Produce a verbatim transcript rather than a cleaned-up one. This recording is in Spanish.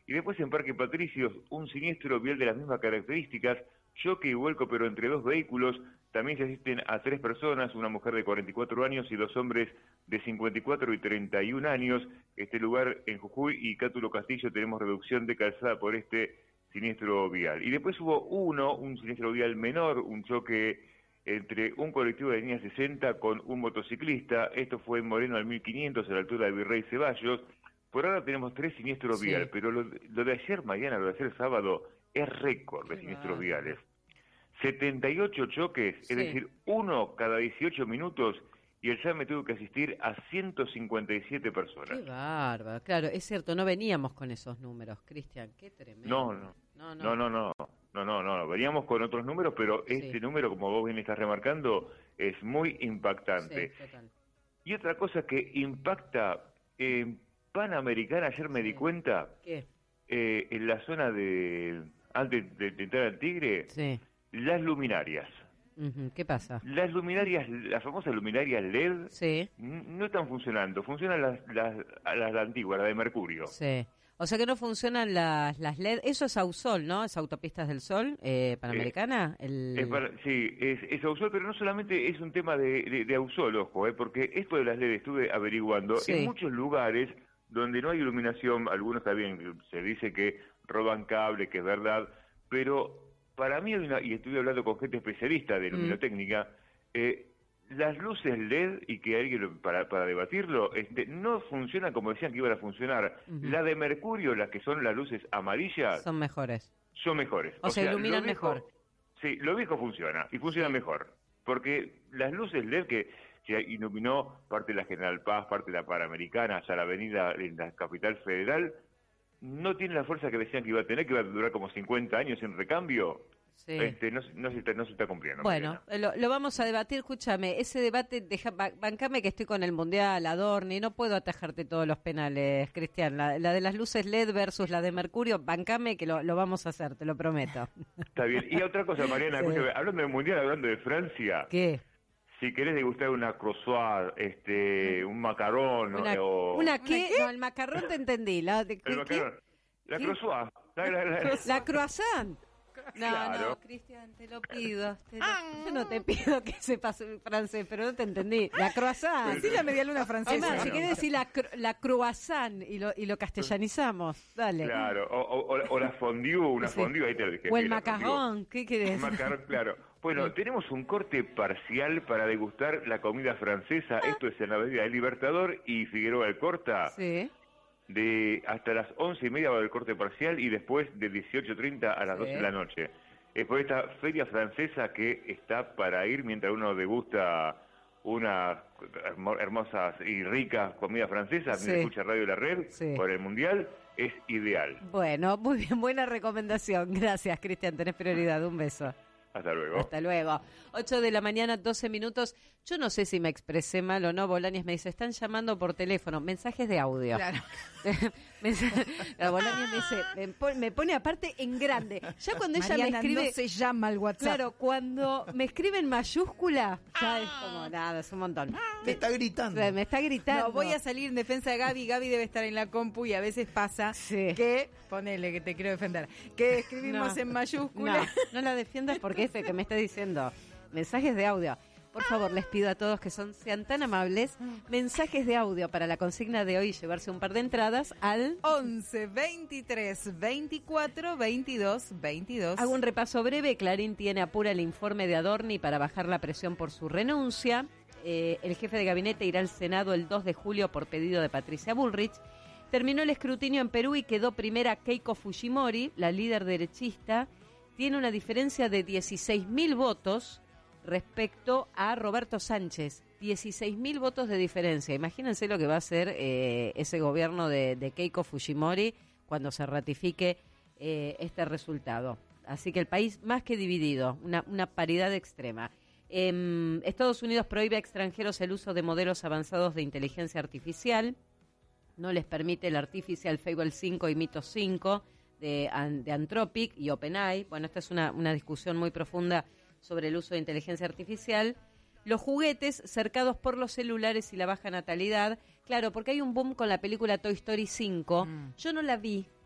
Y después en Parque Patricios, un siniestro vial de las mismas características, choque y vuelco pero entre dos vehículos. También se asisten a tres personas, una mujer de cuarenta y cuatro años y dos hombres de cincuenta y cuatro y treinta y un años. Este lugar en Jujuy y Cátulo Castillo tenemos reducción de calzada por este siniestro vial. Y después hubo uno, un siniestro vial menor, un choque entre un colectivo de línea sesenta con un motociclista. Esto fue en Moreno al mil quinientos, a la altura de Virrey Ceballos. Por ahora tenemos tres siniestros Sí. viales, pero lo, lo de ayer mañana, lo de ayer sábado, es récord de Qué siniestros bárbaro. viales. setenta y ocho choques, Sí. es decir, uno cada dieciocho minutos, y el SAME tuvo que asistir a ciento cincuenta y siete personas. Qué bárbaro, claro, es cierto, no veníamos con esos números, Cristian, qué tremendo. No, no, no, no, no, no, no, no, no, veníamos con otros números, pero Sí. este número, como vos bien estás remarcando, es muy impactante. Sí, total. Y otra cosa que impacta, en Panamericana, ayer me Sí. di cuenta, ¿Qué? eh, en la zona de, antes de, de entrar al Tigre, Sí. las luminarias. Ujú, ¿qué pasa? Las luminarias, las famosas luminarias L E D, Sí, n- no están funcionando, funcionan las, las, las, las antiguas, las de mercurio. sí. O sea que no funcionan las, las L E D, eso es Ausol, ¿no? Es Autopistas del Sol, eh, Panamericana. el... Es para- sí, es, es Ausol, pero no solamente es un tema de, de, de Ausol, ojo, eh, porque esto de las L E D estuve averiguando, Sí. en muchos lugares donde no hay iluminación, algunos también se dice que roban cable, que es verdad, pero para mí, hay una, y estuve hablando con gente especialista de luminotécnica, eh, las luces L E D, y que alguien, lo- para, para debatirlo, este, no funcionan como decían que iban a funcionar. Ujú. La de mercurio, las que son las luces amarillas, Son mejores. son mejores. O sea, iluminan lo viejo- mejor. Sí, lo viejo funciona, y funciona Sí. mejor. Porque las luces L E D que se iluminó parte de la General Paz, parte de la Panamericana, hasta la avenida en la capital federal, no tiene la fuerza que decían que iba a tener, que iba a durar como cincuenta años en recambio. Sí. Este, no, se- no, se está, no se está cumpliendo. Bueno, Mariana. lo, lo vamos a debatir, escúchame, ese debate, deja, ba- bancame que estoy con el Mundial, Adorni, no puedo atajarte todos los penales, Cristian, la, la de las luces L E D versus la de mercurio, bancame que lo, lo vamos a hacer, te lo prometo. Está bien. Y otra cosa, Mariana, Sí. escúchame, hablando del Mundial, hablando de Francia, ¿Qué? si querés degustar una croissant, este, un macarón ¿Una, o... una qué? No, el macarrón te entendí. La, de, el ¿qué? macarón. La ¿Qué? croissant. La, la- la- La croissant. No, Claro. no, Cristian, te lo pido. te lo- yo no te pido que sepas francés, pero no te entendí. La croissant. Sí, la medialuna francesa. Es más, si Bueno. querés decir la, cro- la croissant y lo, y lo castellanizamos, dale. Claro, o, o- o- o la fondue, una Sí. fondue, ahí te lo dije. O el sí, la fondue. macarrón, ¿qué querés? Un macarrón, claro. Bueno, tenemos un corte parcial para degustar la comida francesa. Esto es en la avenida del Libertador y Figueroa del Corta. Sí. De hasta las once y media va el corte parcial y después de dieciocho treinta a las Sí. doce de la noche. Es por esta feria francesa que está para ir mientras uno degusta unas hermo- hermosas y ricas comidas francesas, Sí. mientras escucha Radio La Red Sí. por el Mundial, es ideal. Bueno, muy bien, buena recomendación. Gracias, Cristian, tenés prioridad. Un beso. Hasta luego. Hasta luego. ocho de la mañana, doce minutos. Yo no sé si me expresé mal o no. Bolaños me dice, están llamando por teléfono. Mensajes de audio. Claro. Mensa- La Bolaños me dice, me pone, me pone aparte en grande. Ya cuando ella Mariana, me escribe... no se llama el WhatsApp. Claro, cuando me escribe en mayúscula, ya es como nada, es un montón. Te está gritando. Me está gritando. No, voy a salir en defensa de Gaby. Gaby debe estar en la compu y a veces pasa Sí. que, ponele que te quiero defender, que escribimos No. en mayúscula. No, no la defiendas porque es que me está diciendo mensajes de audio. Por favor, les pido a todos que son, sean tan amables, mensajes de audio para la consigna de hoy, llevarse un par de entradas al... once, veintitrés, veinticuatro, veintidós, veintidós. Hago un repaso breve. Clarín tiene apura el informe de Adorni para bajar la presión por su renuncia. Eh, el jefe de gabinete irá al Senado el dos de julio por pedido de Patricia Bullrich. Terminó el escrutinio en Perú y quedó primera Keiko Fujimori, la líder derechista. Tiene una diferencia de dieciséis mil votos respecto a Roberto Sánchez. dieciséis mil votos de diferencia. Imagínense lo que va a hacer eh, ese gobierno de, de Keiko Fujimori cuando se ratifique eh, este resultado. Así que el país más que dividido, una, una paridad extrema. Eh, Estados Unidos prohíbe a extranjeros el uso de modelos avanzados de inteligencia artificial. No les permite el Artificial Fable cinco y Mythos cinco de, de Anthropic y OpenAI. Bueno, esta es una, una discusión muy profunda sobre el uso de inteligencia artificial. Los juguetes cercados por los celulares y la baja natalidad. Claro, porque hay un boom con la película Toy Story cinco. Mm. Yo no la vi,